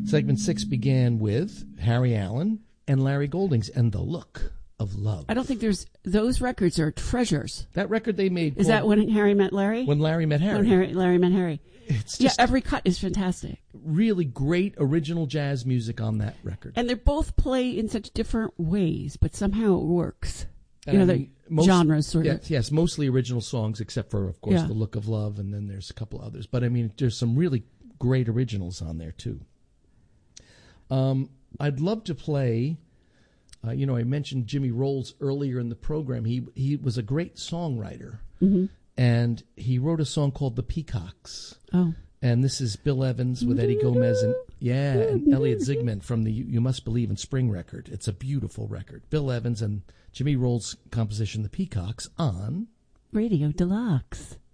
Segment 6 began with Harry Allen and Larry Goldings and The Look of Love. I don't think those records are treasures. That record they made. Is that When Harry Met Larry? When Larry Met Harry. When Larry Met Harry. It's just every cut is fantastic. Really great original jazz music on that record. And they both play in such different ways, but somehow it works. The genres sort of. Yes, mostly original songs, except for, of course, The Look of Love, and then there's a couple others. But, I mean, there's some really great originals on there, too. I'd love to play, I mentioned Jimmy Rolls earlier in the program. He was a great songwriter, and he wrote a song called The Peacocks. Oh. And this is Bill Evans with Eddie Gomez and Elliot Zygmunt from the You Must Believe in Spring record. It's a beautiful record. Bill Evans and Jimmy Rolls' composition, The Peacocks, on Radio Deluxe.